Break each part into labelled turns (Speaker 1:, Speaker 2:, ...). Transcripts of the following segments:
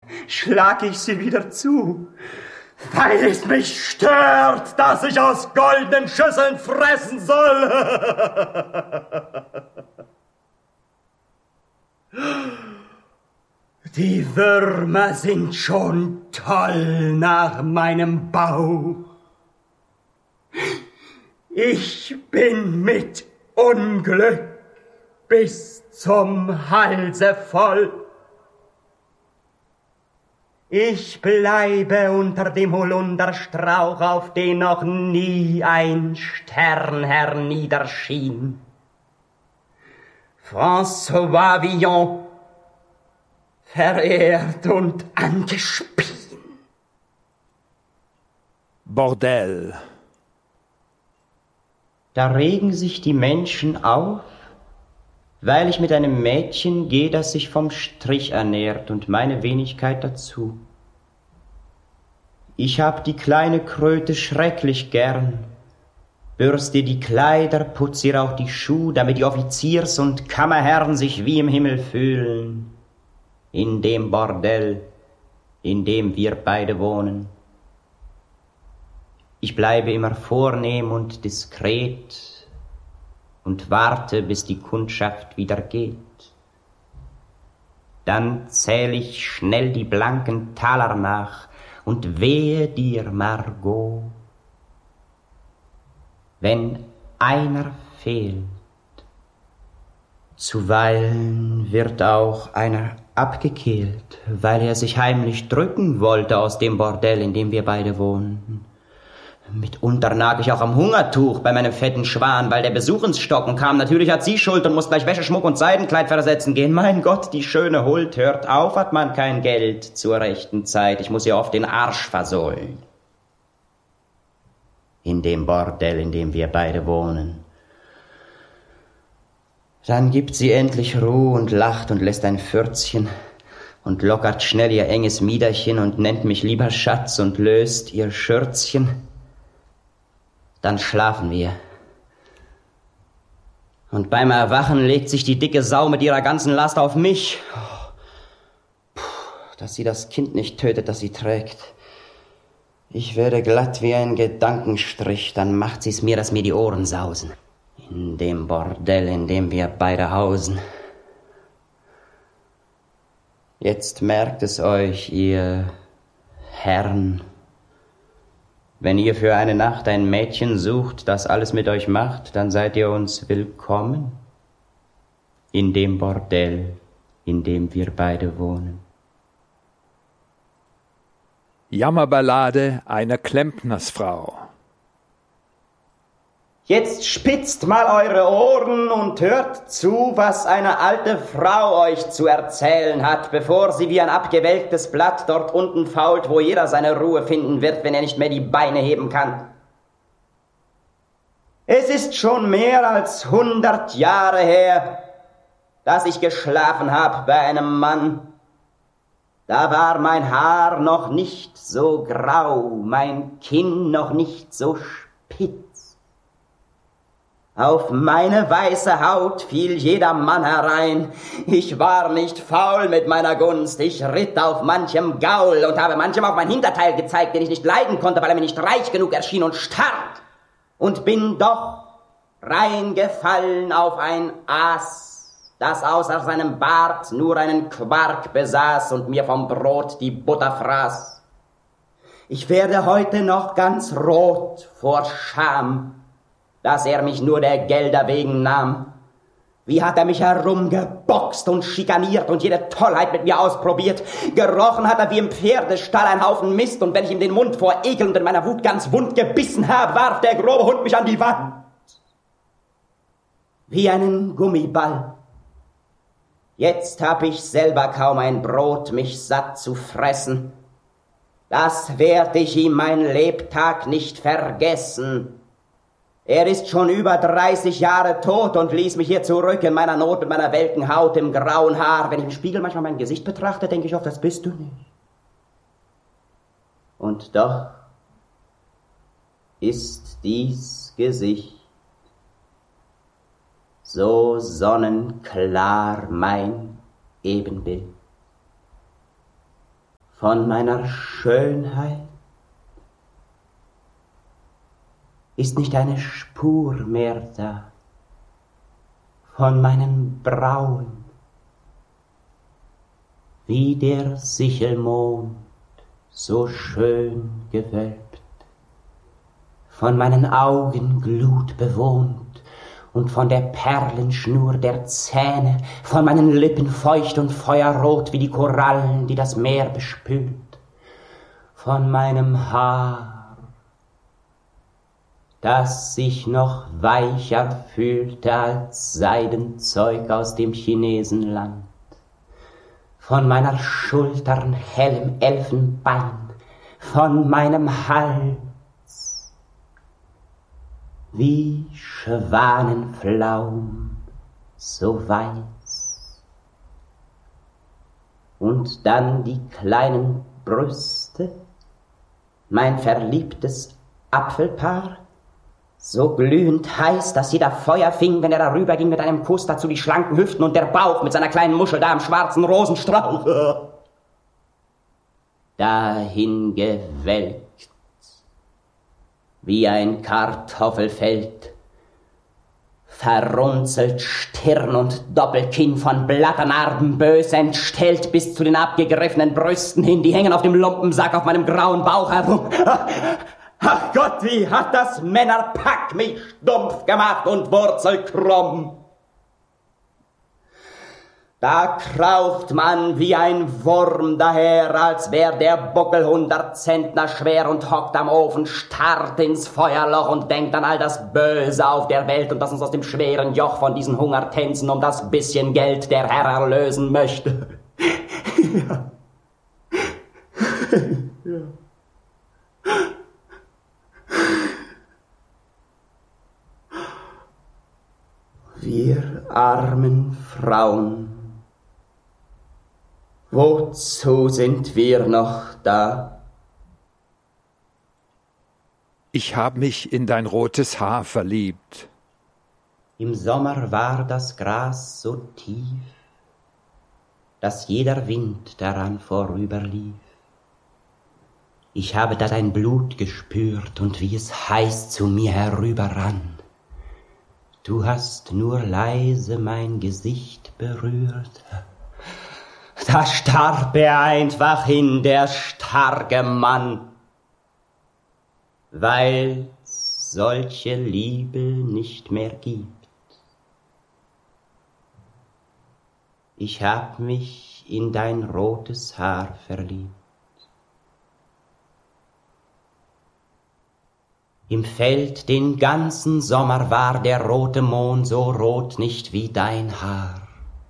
Speaker 1: schlag ich sie wieder zu, weil es mich stört, dass ich aus goldenen Schüsseln fressen soll. Die Würmer sind schon toll nach meinem Bauch. Ich bin mit Unglück bis zum Halse voll. Ich bleibe unter dem Holunderstrauch, auf den noch nie ein Stern herniederschien. François Villon, verehrt und angespien.
Speaker 2: Bordell.
Speaker 3: Da regen sich die Menschen auf, weil ich mit einem Mädchen gehe, das sich vom Strich ernährt und meine Wenigkeit dazu. Ich hab die kleine Kröte schrecklich gern, bürste die Kleider, putz ihr auch die Schuh, damit die Offiziers- und Kammerherren sich wie im Himmel fühlen, in dem Bordell, in dem wir beide wohnen. Ich bleibe immer vornehm und diskret und warte, bis die Kundschaft wieder geht. Dann zähl ich schnell die blanken Taler nach und wehe dir, Margot, wenn einer fehlt. Zuweilen wird auch einer abgekehlt, weil er sich heimlich drücken wollte aus dem Bordell, in dem wir beide wohnen. Mitunter nag ich auch am Hungertuch bei meinem fetten Schwan, weil der Besuch ins Stocken kam. Natürlich hat sie Schuld und muss gleich Wäsche, Schmuck und Seidenkleid versetzen gehen. Mein Gott, die schöne Huld, hört auf, hat man kein Geld zur rechten Zeit. Ich muss ihr oft den Arsch versohlen. In dem Bordell, in dem wir beide wohnen. Dann gibt sie endlich Ruhe und lacht und lässt ein Pfürzchen und lockert schnell ihr enges Miederchen und nennt mich lieber Schatz und löst ihr Schürzchen. Dann schlafen wir. Und beim Erwachen legt sich die dicke Sau mit ihrer ganzen Last auf mich. Dass sie das Kind nicht tötet, das sie trägt. Ich werde glatt wie ein Gedankenstrich, dann macht sie's mir, dass mir die Ohren sausen. In dem Bordell, in dem wir beide hausen. Jetzt merkt es euch, ihr Herren, wenn ihr für eine Nacht ein Mädchen sucht, das alles mit euch macht, dann seid ihr uns willkommen in dem Bordell, in dem wir beide wohnen.
Speaker 2: Jammerballade einer Klempnersfrau.
Speaker 3: Jetzt spitzt mal eure Ohren und hört zu, was eine alte Frau euch zu erzählen hat, bevor sie wie ein abgewelktes Blatt dort unten fault, wo jeder seine Ruhe finden wird, wenn er nicht mehr die Beine heben kann. Es ist schon mehr als 100 Jahre her, dass ich geschlafen hab bei einem Mann. Da war mein Haar noch nicht so grau, mein Kinn noch nicht so spitz. Auf meine weiße Haut fiel jeder Mann herein. Ich war nicht faul mit meiner Gunst. Ich ritt auf manchem Gaul und habe manchem auch mein Hinterteil gezeigt, den ich nicht leiden konnte, weil er mir nicht reich genug erschien und stark. Und bin doch reingefallen auf ein Aas, das außer seinem Bart nur einen Quark besaß und mir vom Brot die Butter fraß. Ich werde heute noch ganz rot vor Scham, dass er mich nur der Gelder wegen nahm. Wie hat er mich herumgeboxt und schikaniert und jede Tollheit mit mir ausprobiert. Gerochen hat er wie im Pferdestall ein Haufen Mist, und wenn ich ihm den Mund vor Ekel und in meiner Wut ganz wund gebissen habe, warf der grobe Hund mich an die Wand. Wie einen Gummiball. Jetzt hab ich selber kaum ein Brot, mich satt zu fressen. Das werd ich ihm mein Lebtag nicht vergessen. Er ist schon über 30 Jahre tot und ließ mich hier zurück in meiner Not mit meiner welken Haut, im grauen Haar. Wenn ich im Spiegel manchmal mein Gesicht betrachte, denke ich oft, das bist du nicht. Und doch ist dies Gesicht so sonnenklar mein Ebenbild. von meiner Schönheit ist nicht eine Spur mehr da, von meinen Brauen, wie der Sichelmond so schön gewölbt, von meinen Augen Glut bewohnt und von der Perlenschnur der Zähne, von meinen Lippen feucht und feuerrot wie die Korallen, die das Meer bespült, von meinem Haar, das sich noch weicher fühlte als Seidenzeug aus dem Chinesenland, von meiner Schultern hellem Elfenbein, von meinem Hals wie Schwanenflaum so weiß. Und dann die kleinen Brüste, mein verliebtes Apfelpaar, so glühend heiß, dass jeder Feuer fing, wenn er darüber ging mit einem Kuss, dazu die schlanken Hüften und der Bauch mit seiner kleinen Muschel da am schwarzen Rosenstrauch. Dahin gewelkt, wie ein Kartoffelfeld, verrunzelt Stirn und Doppelkinn von Blatternarben bös entstellt bis zu den abgegriffenen Brüsten hin, die hängen auf dem Lumpensack auf meinem grauen Bauch herum. Ach Gott, wie hat das Männerpack mich stumpf gemacht und wurzelkrumm. Da kraucht man wie ein Wurm daher, als wär der Buckel 100 Zentner schwer und hockt am Ofen, starrt ins Feuerloch und denkt an all das Böse auf der Welt und das uns aus dem schweren Joch von diesen Hungertänzen um das bisschen Geld der Herr erlösen möchte. Ja. Ja. Wir armen Frauen, wozu sind wir noch da?
Speaker 2: Ich hab mich in dein rotes Haar verliebt.
Speaker 3: Im Sommer war das Gras so tief, dass jeder Wind daran vorüberlief. Ich habe da dein Blut gespürt und wie es heiß zu mir herüberrann. Du hast nur leise mein Gesicht berührt. Da starb er einfach hin, der starke Mann, weil's solche Liebe nicht mehr gibt. Ich hab mich in dein rotes Haar verliebt. Im Feld den ganzen Sommer war der rote Mond so rot nicht wie dein Haar.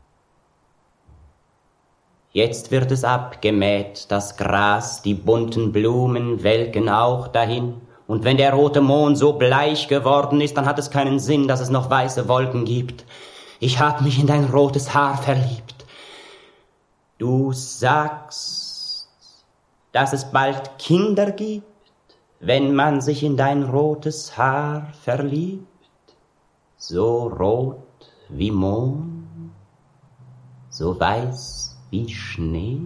Speaker 3: Jetzt wird es abgemäht, das Gras, die bunten Blumen welken auch dahin. Und wenn der rote Mond so bleich geworden ist, dann hat es keinen Sinn, dass es noch weiße Wolken gibt. Ich hab mich in dein rotes Haar verliebt. Du sagst, dass es bald Kinder gibt, wenn man sich in dein rotes Haar verliebt, so rot wie Mohn, so weiß wie Schnee.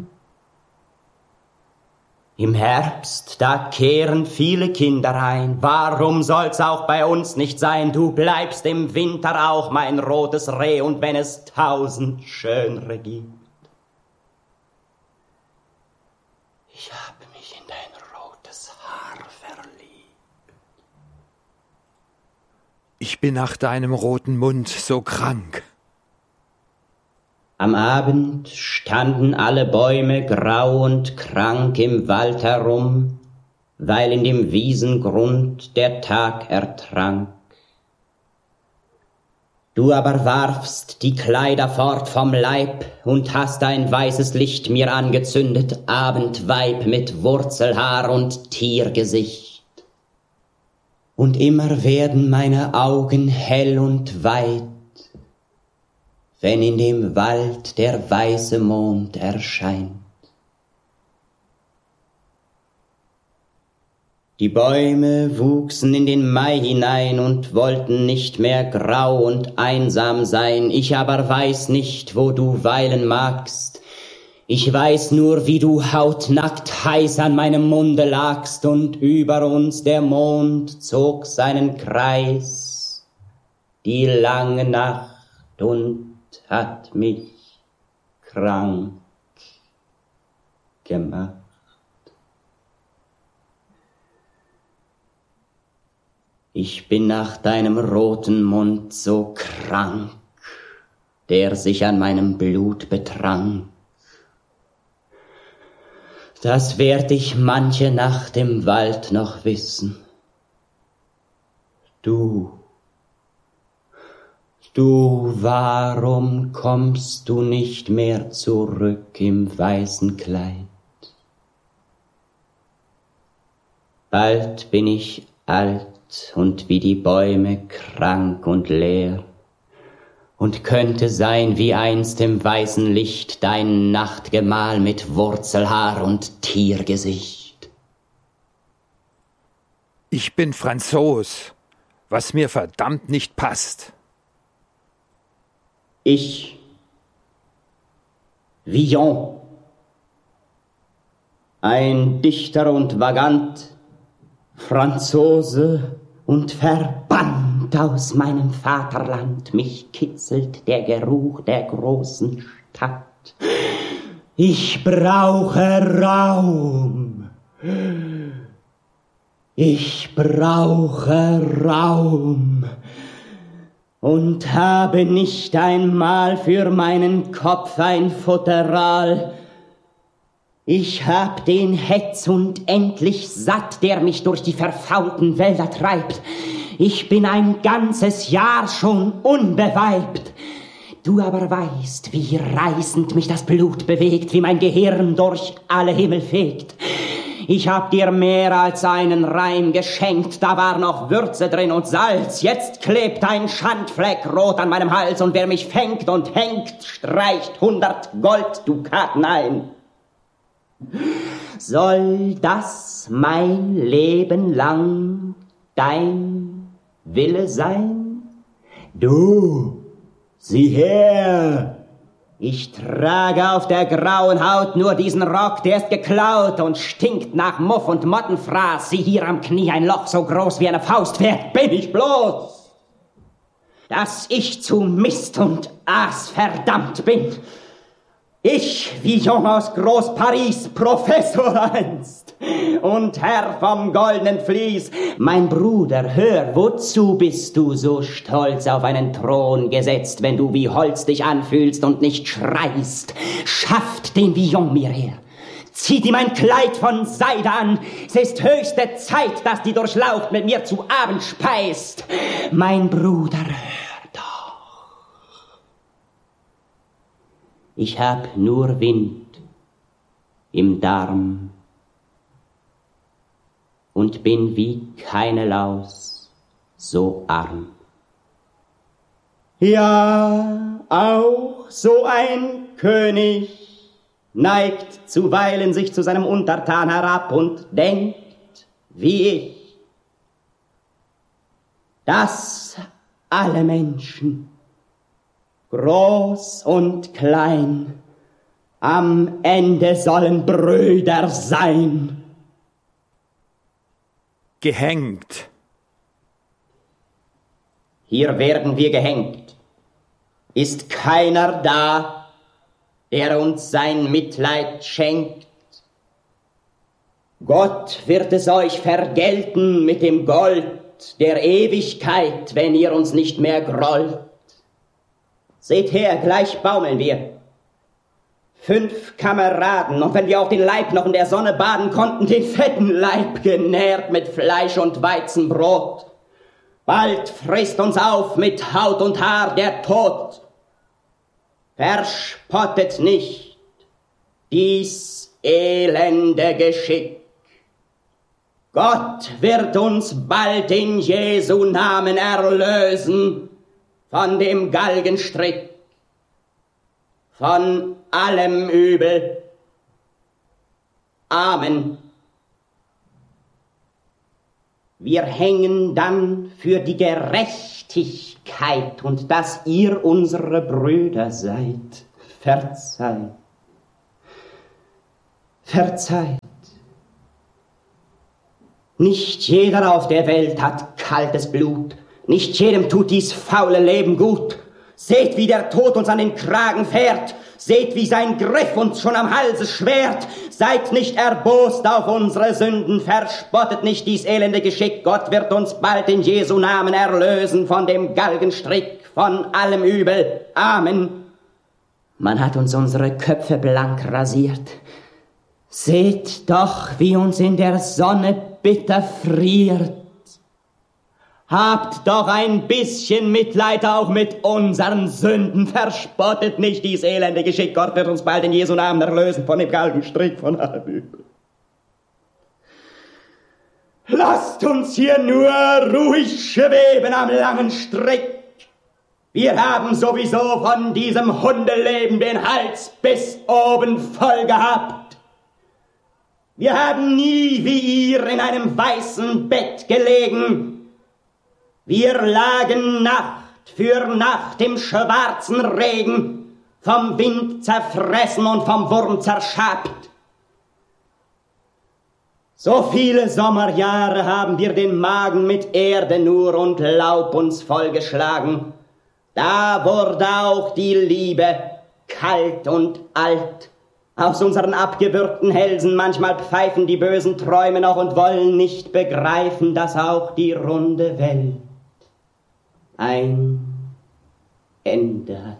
Speaker 3: Im Herbst, da kehren viele Kinder ein, warum soll's auch bei uns nicht sein? Du bleibst im Winter auch mein rotes Reh, und wenn es 1000 Schönere gibt. Ich habe mich in dein rotes Haar verliebt.
Speaker 2: Ich bin nach deinem roten Mund so krank.
Speaker 3: Am Abend standen alle Bäume grau und krank im Wald herum, weil in dem Wiesengrund der Tag ertrank. Du aber warfst die Kleider fort vom Leib und hast ein weißes Licht mir angezündet, Abendweib mit Wurzelhaar und Tiergesicht. Und immer werden meine Augen hell und weit, wenn in dem Wald der weiße Mond erscheint. Die Bäume wuchsen in den Mai hinein und wollten nicht mehr grau und einsam sein. Ich aber weiß nicht, wo du weilen magst. Ich weiß nur, wie du hautnackt heiß an meinem Munde lagst und über uns der Mond zog seinen Kreis. Die lange Nacht und hat mich krank gemacht. Ich bin nach deinem roten Mund so krank, der sich an meinem Blut betrank. Das werd ich manche Nacht im Wald noch wissen. Du, warum kommst du nicht mehr zurück im weißen Kleid? Bald bin ich alt und wie die Bäume krank und leer und könnte sein wie einst im weißen Licht dein Nachtgemahl mit Wurzelhaar und Tiergesicht.
Speaker 2: Ich bin Franzos, was mir verdammt nicht passt.
Speaker 3: Ich, Villon, ein Dichter und Vagant, Franzose und verbannt aus meinem Vaterland, mich kitzelt der Geruch der großen Stadt. Ich brauche Raum. Ich brauche Raum und habe nicht einmal für meinen Kopf ein Futteral. Ich hab den Hetzhund endlich satt, der mich durch die verfaulten Wälder treibt. Ich bin ein ganzes Jahr schon unbeweibt. Du aber weißt, wie reißend mich das Blut bewegt, wie mein Gehirn durch alle Himmel fegt. Ich hab dir mehr als einen Reim geschenkt, da war noch Würze drin und Salz. Jetzt klebt ein Schandfleck rot an meinem Hals und wer mich fängt und hängt, streicht 100 Golddukaten ein. Soll das mein Leben lang dein Wille sein? Du, sieh her! Ich trage auf der grauen Haut nur diesen Rock, der ist geklaut und stinkt nach Muff und Mottenfraß. Sieh hier am Knie ein Loch so groß wie eine Faust. Wer bin ich bloß, dass ich zu Mist und Aas verdammt bin? Ich, Villon aus Groß-Paris, Professor einst und Herr vom goldenen Vlies. Mein Bruder, hör, wozu bist du so stolz auf einen Thron gesetzt, wenn du wie Holz dich anfühlst und nicht schreist? Schafft den Villon mir her, zieht ihm ein Kleid von Seide an. Es ist höchste Zeit, dass die Durchlaucht mit mir zu Abend speist. Mein Bruder, hör doch. Ich hab nur Wind im Darm und bin wie keine Laus so arm. Ja, auch so ein König neigt zuweilen sich zu seinem Untertan herab und denkt, wie ich, dass alle Menschen, groß und klein, am Ende sollen Brüder sein.
Speaker 2: Gehängt.
Speaker 3: Hier werden wir gehängt. Ist keiner da, der uns sein Mitleid schenkt? Gott wird es euch vergelten mit dem Gold der Ewigkeit, wenn ihr uns nicht mehr grollt. Seht her, gleich baumeln wir. 5 Kameraden, und wenn wir auch den Leib noch in der Sonne baden konnten, den fetten Leib genährt mit Fleisch und Weizenbrot. Bald frisst uns auf mit Haut und Haar der Tod. Verspottet nicht dies elende Geschick. Gott wird uns bald in Jesu Namen erlösen von dem Galgenstrick, von allem Übel. Amen. Wir hängen dann für die Gerechtigkeit und dass ihr unsere Brüder seid. Verzeiht. verzeiht. Nicht jeder auf der Welt hat kaltes Blut, nicht jedem tut dies faule Leben gut. Seht, wie der Tod uns an den Kragen fährt, seht, wie sein Griff uns schon am Halse schwert. Seid nicht erbost auf unsere Sünden, verspottet nicht dies elende Geschick. Gott wird uns bald in Jesu Namen erlösen von dem Galgenstrick, von allem Übel. Amen. Man hat uns unsere Köpfe blank rasiert. Seht doch, wie uns in der Sonne bitter friert. Habt doch ein bisschen Mitleid auch mit unseren Sünden. Verspottet nicht dies elende Geschick. Gott wird uns bald in Jesu Namen erlösen von dem Galgenstrick, von allem Übel. Lasst uns hier nur ruhig schweben am langen Strick. Wir haben sowieso von diesem Hundeleben den Hals bis oben voll gehabt. Wir haben nie wie ihr in einem weißen Bett gelegen. Wir lagen Nacht für Nacht im schwarzen Regen, vom Wind zerfressen und vom Wurm zerschabt. So viele Sommerjahre haben wir den Magen mit Erde nur und Laub uns vollgeschlagen. Da wurde auch die Liebe kalt und alt. Aus unseren abgewürgten Hälsen manchmal pfeifen die bösen Träume noch und wollen nicht begreifen, dass auch die runde Welt ein Ende hat.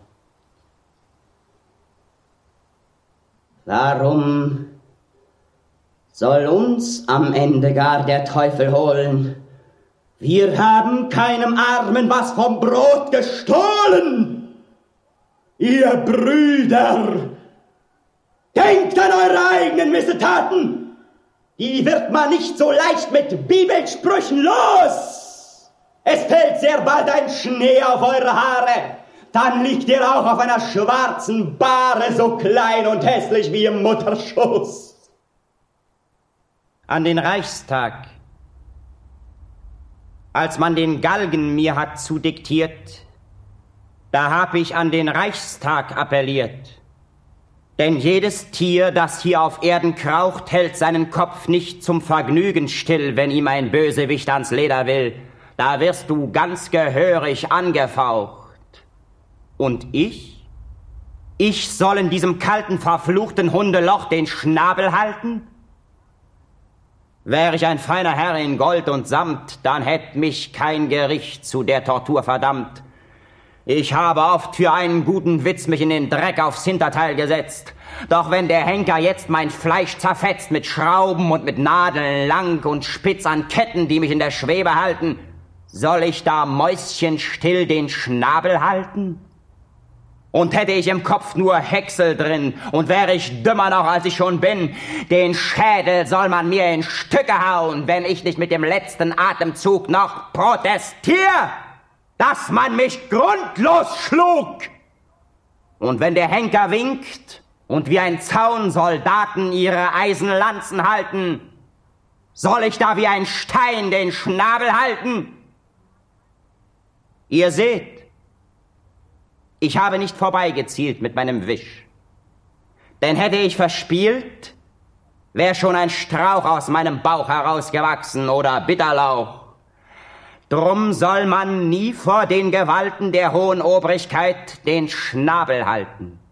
Speaker 3: Warum soll uns am Ende gar der Teufel holen? Wir haben keinem Armen was vom Brot gestohlen. Ihr Brüder, denkt an eure eigenen Missetaten. Die wird man nicht so leicht mit Bibelsprüchen los. Es fällt sehr bald ein Schnee auf eure Haare. Dann liegt ihr auch auf einer schwarzen Bahre, so klein und hässlich wie im Mutterschoß. An den Reichstag, als man den Galgen mir hat zudiktiert, da hab ich an den Reichstag appelliert. Denn jedes Tier, das hier auf Erden kraucht, hält seinen Kopf nicht zum Vergnügen still, wenn ihm ein Bösewicht ans Leder will. Da wirst du ganz gehörig angefaucht. Und ich? Ich soll in diesem kalten, verfluchten Hundeloch den Schnabel halten? Wär ich ein feiner Herr in Gold und Samt, dann hätt mich kein Gericht zu der Tortur verdammt. Ich habe oft für einen guten Witz mich in den Dreck aufs Hinterteil gesetzt. Doch wenn der Henker jetzt mein Fleisch zerfetzt mit Schrauben und mit Nadeln lang und spitz an Ketten, die mich in der Schwebe halten, soll ich da mäuschenstill den Schnabel halten? Und hätte ich im Kopf nur Häcksel drin und wäre ich dümmer noch, als ich schon bin, den Schädel soll man mir in Stücke hauen, wenn ich nicht mit dem letzten Atemzug noch protestiere, dass man mich grundlos schlug. Und wenn der Henker winkt und wie ein Zaun Soldaten ihre Eisenlanzen halten, soll ich da wie ein Stein den Schnabel halten? Ihr seht, ich habe nicht vorbeigezielt mit meinem Wisch. Denn hätte ich verspielt, wär schon ein Strauch aus meinem Bauch herausgewachsen oder Bitterlauch. Drum soll man nie vor den Gewalten der hohen Obrigkeit den Schnabel halten.